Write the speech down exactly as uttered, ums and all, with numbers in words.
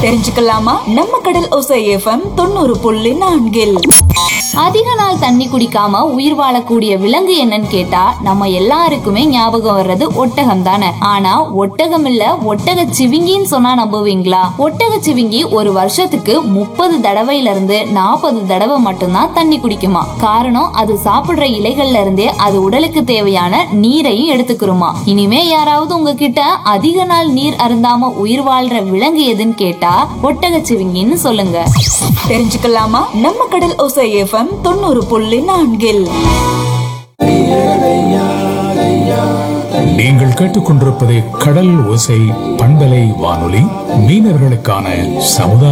தெரிஞ்சுக்கலாமா? நம்ம கடல் ஓசை எஃப்எம் தொண்ணூறு புள்ளி நான்கில் அதிக நாள் தண்ணி குடிக்காம உயிர் வாழக்கூடிய விலங்கு என்னன்னு கேட்டா நம்ம எல்லாருக்குமே ஞாபகம் வர்றது ஒட்டகம் தானே. ஆனா ஒட்டகம் இல்ல, ஒட்டக சிவிங்கின்னு சொன்னா நம்புவீங்களா? ஒட்டக சிவிங்கி ஒரு வருஷத்துக்கு முப்பது தடவையில இருந்து நாற்பது தடவை மட்டும்தான் தண்ணி குடிக்குமா. காரணம், அது சாப்பிடுற இலைகள்ல இருந்தே அது உடலுக்கு தேவையான நீரையும் எடுத்துக்கிறோமா. இனிமே யாராவது உங்ககிட்ட அதிக நாள் நீர் அருந்தாம உயிர் வாழ்ற விலங்கு எதுன்னு கேட்டா ஒட்டக சிவிங்கின்னு சொல்லுங்க. தெரிஞ்சுக்கலாமா? நம்ம கடல் ஓசை எஃப்எம் தொண்ணூறு புள்ளி நான்கில் நீங்கள் கேட்டுக்கொண்டிருப்பது கடல் ஓசை பண்பலை வானொலி, மீனவர்களுக்கான சமுதாய